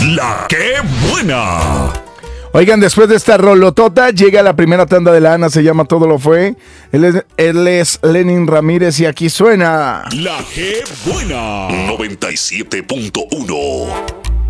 La que buena. Oigan, después de esta rolotota, llega la primera tanda de la Ana, se llama Todo lo fue. Él es Lenin Ramírez y aquí suena La que buena. 97.1.